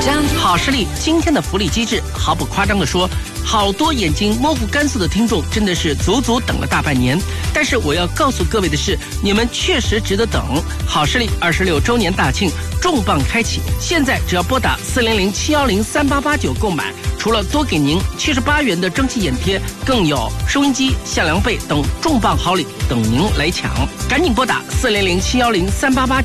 好视力今天的福利机制，毫不夸张地说，好多眼睛模糊干涩的听众真的是足足等了大半年。但是我要告诉各位的是，你们确实值得等。好视力26周年大庆重磅开启，现在只要拨打400-710-3889购买，除了多给您78元的蒸汽眼贴，更有收音机、限量被等重磅好礼等您来抢。赶紧拨打400-710-3889。